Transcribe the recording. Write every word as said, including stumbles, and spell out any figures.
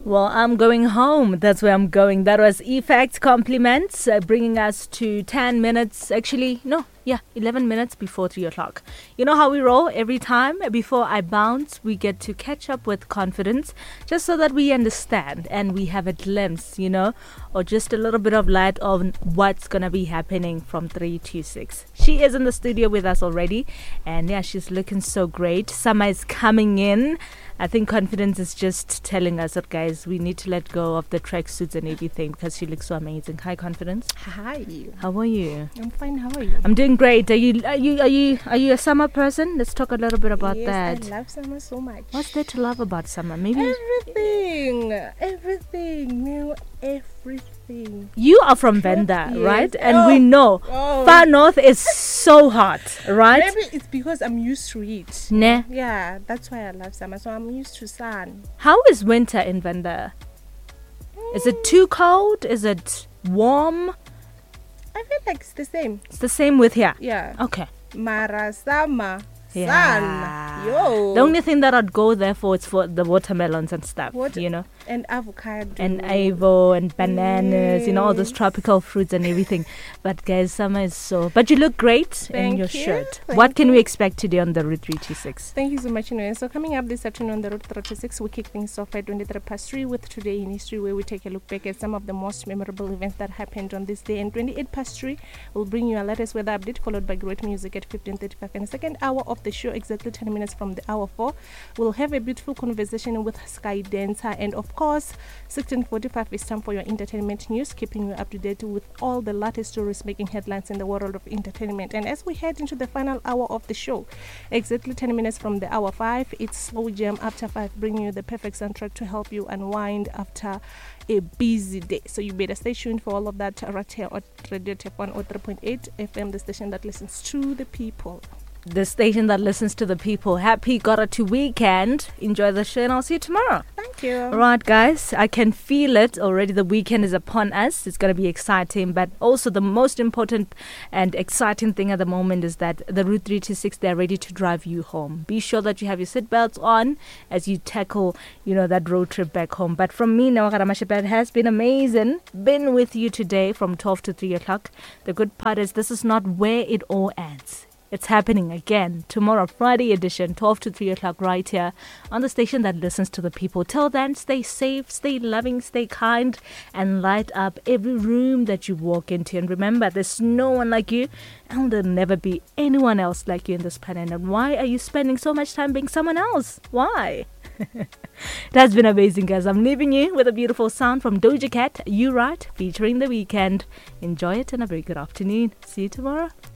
Well, I'm going home. That's where I'm going. That was Effect Compliments, uh, bringing us to ten minutes. Actually, no, yeah, eleven minutes before three o'clock. You know how we roll every time? Before I bounce, we get to catch up with confidence, just so that we understand and we have a glimpse, you know, or just a little bit of light on what's going to be happening from three to six. She is in the studio with us already, and yeah, she's looking so great. Summer is coming in. I think confidence is just telling us that, guys, we need to let go of the tracksuits and everything because she looks so amazing. Hi, Confidence. Hi. How are you? I'm fine. How are you? I'm doing great. Are you? Are you? Are you? Are you a summer person? Let's talk a little bit about yes, that. I love summer so much. What's there to love about summer? Maybe everything, everything, new everything. You are from Venda, yes. right? And oh. we know oh. far north is so hot, right? Maybe it's because I'm used to it. Nah. Yeah, that's why I love summer. So I'm used to sun. How is winter in Venda? Mm. Is it too cold? Is it warm? I feel like it's the same. It's the same with here. Yeah. Okay. Mara summer. Yeah. Sun. Yo. The only thing that I'd go there for is for the watermelons and stuff, what? you know. And avocado. And avo and bananas, yes. you know, all those tropical fruits and everything. But guys, summer is so... But you look great Thank in your you. shirt. Thank what can you. we expect today on the Route three two six? Thank you so much, Inoue. So coming up this afternoon on the Route three two six, we kick things off at twenty-three past three with Today in History, where we take a look back at some of the most memorable events that happened on this day. And twenty-eight past three, we'll bring you a latest weather update, followed by great music at fifteen thirty-five. And the second hour of the show, exactly ten minutes from the hour four, we'll have a beautiful conversation with Sky Dancer. And of course, sixteen forty-five is time for your entertainment news, keeping you up to date with all the latest stories making headlines in the world of entertainment. And as we head into the final hour of the show, exactly ten minutes from the hour five, it's Slow Jam After five, bringing you the perfect soundtrack to help you unwind after a busy day. So you better stay tuned for all of that right here at Radio Tech one oh three point eight F M, the station that listens to the people. The station that listens to the people. Happy Got to Weekend. Enjoy the show and I'll see you tomorrow. Thank you. All right, guys. I can feel it already. The weekend is upon us. It's going to be exciting. But also the most important and exciting thing at the moment is that the Route three two six, they're ready to drive you home. Be sure that you have your seatbelts on as you tackle, you know, that road trip back home. But from me, Nawaka Ramashipet, it has been amazing. Been with you today from twelve to three o'clock. The good part is this is not where it all ends. It's happening again tomorrow, Friday edition, twelve to three o'clock, right here on the station that listens to the people. Till then, stay safe, stay loving, stay kind, and light up every room that you walk into. And remember, there's no one like you, and there'll never be anyone else like you in this planet. And why are you spending so much time being someone else? Why? It has been amazing, guys. I'm leaving you with a beautiful sound from Doja Cat, You Right, featuring The Weeknd. Enjoy it and a very good afternoon. See you tomorrow.